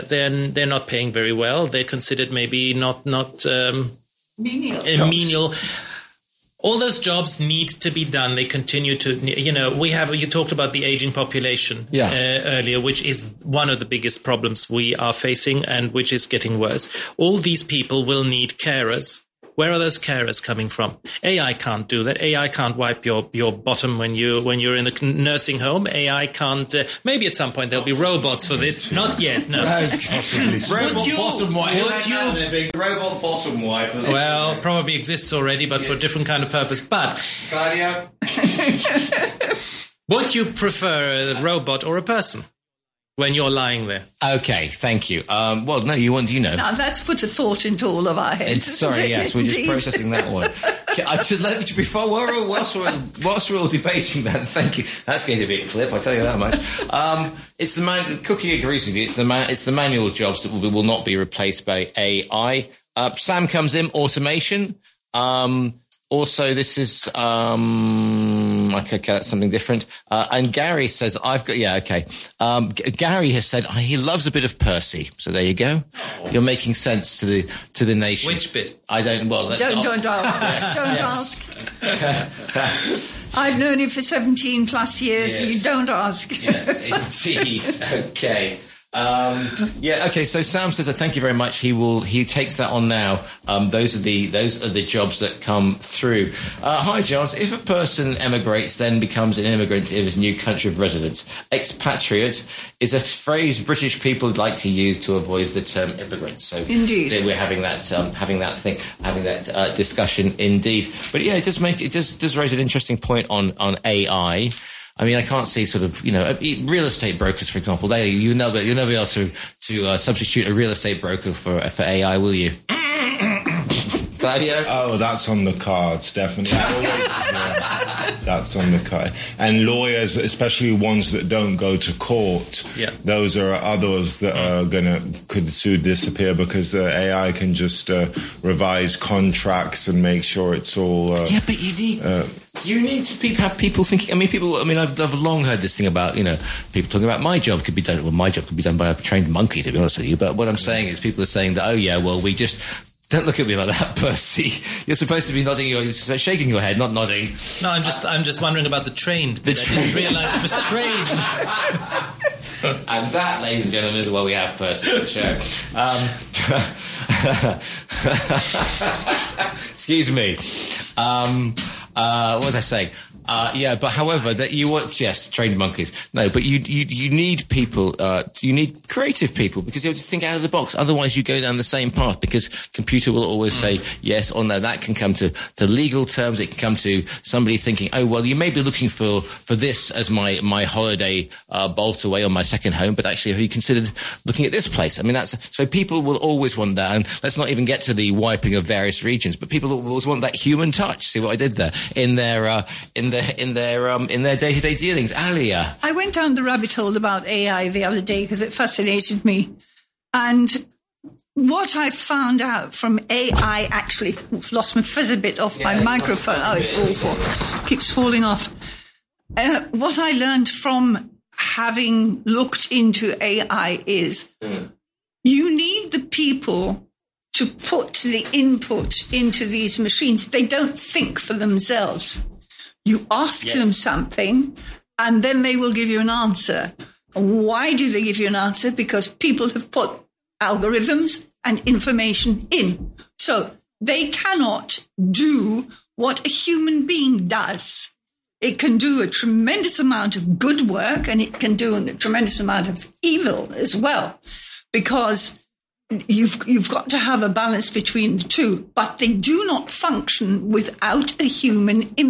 they're not paying very well. They're considered maybe not menial. All those jobs need to be done. They continue to, you talked about the aging population earlier, which is one of the biggest problems we are facing and which is getting worse. All these people will need carers. Where are those carers coming from? AI can't do that. AI can't wipe your bottom when you're in a nursing home. AI can't. Maybe at some point there'll be robots for this. Not yet. No. Robot bottom wipe. Robot bottom wipe. Well, probably exists already, but for a different kind of purpose. But Claudia, would you prefer a robot or a person when you're lying there? Okay, thank you. Well, no, you know. Now, that's put a thought into all of our heads. Yes, we're just processing that one. I should let you before whilst we're all debating that. Thank you. That's going to be a clip. I tell you that much. It's the man. Cookie agrees with you. It's the manual jobs that will not be replaced by AI. Sam comes in automation. Also, this is, okay, that's something different. And Gary says, Gary has said he loves a bit of Percy. So there you go. You're making sense to the nation. Which bit? I don't, Don't ask. Don't ask. I've known him for 17 plus years. Yes. You don't ask. Yes, indeed. Okay. Okay. So Sam says, "Thank you very much." He takes that on now. Those are the jobs that come through. Hi, Giles. If a person emigrates, then becomes an immigrant in his new country of residence, expatriate is a phrase British people like to use to avoid the term immigrant. So indeed, we're having that discussion. Indeed, but yeah, it does raise an interesting point on AI. I mean, I can't see sort of, real estate brokers, for example. You'll never be able to substitute a real estate broker for AI, will you? Claudio? Oh, that's on the cards, definitely. That's on the card. And lawyers, especially ones that don't go to court, those are others that could soon disappear because AI can just revise contracts and make sure it's all. But you need to have people thinking. I've long heard this thing about people talking about my job could be done. Well, my job could be done by a trained monkey, to be honest with you. But what I'm saying is, people are saying that we just. Don't look at me like that, Percy. You're supposed to be shaking your head, not nodding. No, I'm just wondering about the trained. I didn't realise it was trained. And that, ladies and gentlemen, is why we have Percy on the show. Excuse me. What was I saying? But however, that you want, trained monkeys. No, but you need people, you need creative people because you have to think out of the box. Otherwise you go down the same path because computer will always say yes or no. That can come to legal terms. It can come to somebody thinking, oh, well, you may be looking for this as my holiday, bolt away on my second home, but actually have you considered looking at this place? I mean, so people will always want that. And let's not even get to the wiping of various regions, but people will always want that human touch. See what I did there? In their day-to-day dealings. Alia. I went down the rabbit hole about AI the other day because it fascinated me. And what I found out from AI, actually, I've lost my fizz a bit off my microphone. Oh, it's awful. Keeps falling off. What I learned from having looked into AI is you need the people to put the input into these machines. They don't think for themselves. You ask them something, and then they will give you an answer. Why do they give you an answer? Because people have put algorithms and information in. So they cannot do what a human being does. It can do a tremendous amount of good work, and it can do a tremendous amount of evil as well, because you've got to have a balance between the two. But they do not function without a human